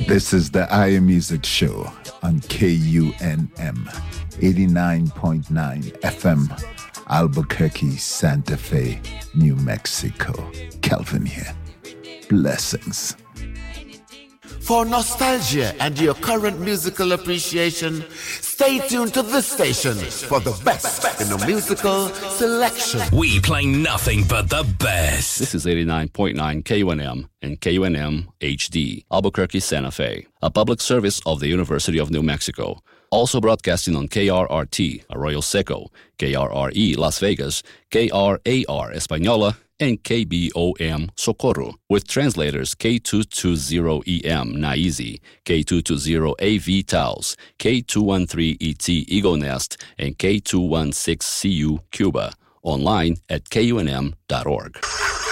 This is the I Am Music Show on KUNM 89.9 FM, Albuquerque, Santa Fe, New Mexico. Kelvin here. Blessings. For nostalgia and your current musical appreciation, stay tuned to this station for the best in the musical selection. We play nothing but the best. This is 89.9 KUNM and KUNM HD, Albuquerque, Santa Fe, a public service of the University of New Mexico. Also broadcasting on KRRT, Arroyo Seco, KRRE, Las Vegas, KRAR, Española, and KBOM Socorro, with translators K220EM Naizi, K220AV Taos, K213ET Eagle Nest, and K216CU Cuba. Online at KUNM.org.